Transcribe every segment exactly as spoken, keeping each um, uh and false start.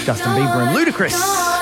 Justin Bieber and Ludacris.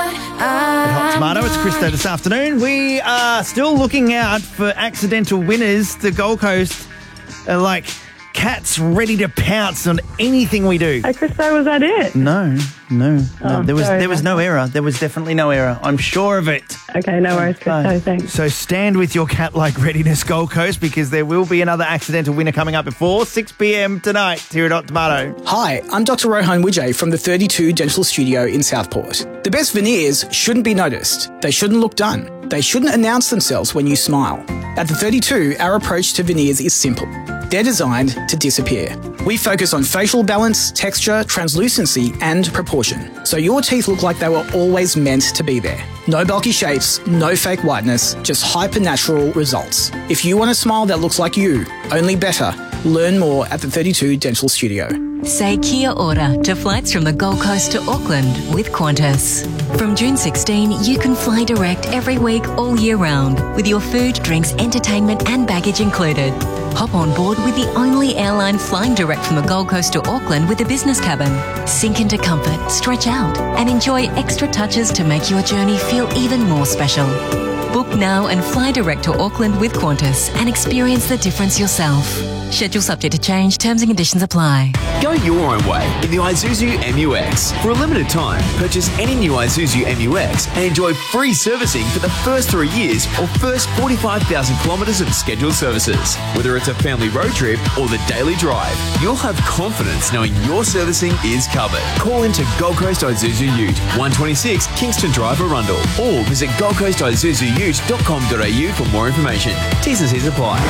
At Hot Tomato, it's Christo this afternoon. We are still looking out for accidental winners. The Gold Coast are like cats ready to pounce on anything we do. Hey, Christo, was that it? No, no, no. Oh, there was sorry, there was no mate. error. There was definitely no error. I'm sure of it. Okay, no worries, Christo, No. thanks. So stand with your cat-like readiness, Gold Coast, because there will be another accidental winner coming up before six p.m. tonight here at Hot Tomato. Hi, I'm Doctor Rohan Wijay from the thirty-two Dental Studio in Southport. The best veneers shouldn't be noticed. They shouldn't look done. They shouldn't announce themselves when you smile. At the thirty-two, our approach to veneers is simple. They're designed to disappear. We focus on facial balance, texture, translucency, and proportion, so your teeth look like they were always meant to be there. No bulky shapes, no fake whiteness, just hyper-natural results. If you want a smile that looks like you, only better. Learn more at the thirty-two Dental Studio. Say kia ora to flights from the Gold Coast to Auckland with Qantas. From June sixteenth, you can fly direct every week all year round with your food, drinks, entertainment and baggage included. Hop on board with the only airline flying direct from the Gold Coast to Auckland with a business cabin. Sink into comfort, stretch out and enjoy extra touches to make your journey feel even more special. Book now and fly direct to Auckland with Qantas and experience the difference yourself. Schedule subject to change. Terms and conditions apply. Go your own way in the Isuzu M U X. For a limited time, purchase any new Isuzu M U X and enjoy free servicing for the first three years or first forty-five thousand kilometres of scheduled services. Whether it's a family road trip or the daily drive, you'll have confidence knowing your servicing is covered. Call into Gold Coast Isuzu Ute, one twenty-six Kingston Drive, Arundel, or visit gold coast isuzu ute dot com dot a u for more information. T's and C's apply.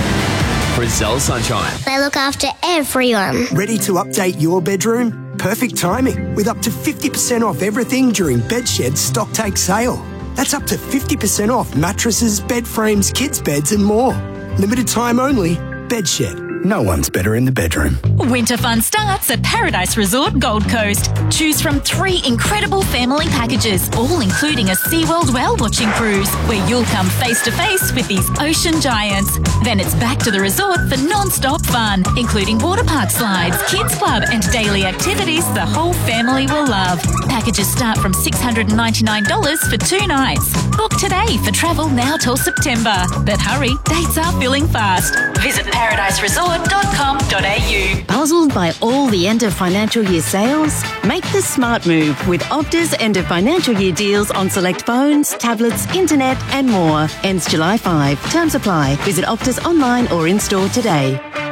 Brazil Sunshine. They look after everyone. Ready to update your bedroom? Perfect timing, with up to fifty percent off everything during Bedshed's stock take sale. That's up to fifty percent off mattresses, bed frames, kids' beds and more. Limited time only. Bedshed. No one's better in the bedroom. Winter fun starts at Paradise Resort Gold Coast. Choose from three incredible family packages, all including a SeaWorld whale watching cruise, where you'll come face to face with these ocean giants. Then it's back to the resort for non-stop fun, including water park slides, kids club and daily activities the whole family will love. Packages start from six hundred ninety-nine dollars for two nights. Book today for travel now till September. But hurry, dates are filling fast. Visit paradise resort dot com dot a u. Puzzled by all the end of financial year sales? Make the smart move with Opta's end of financial year deals on select phones, tablets, internet and more. Ends July fifth. Terms apply. Visit Opta's online or in store today.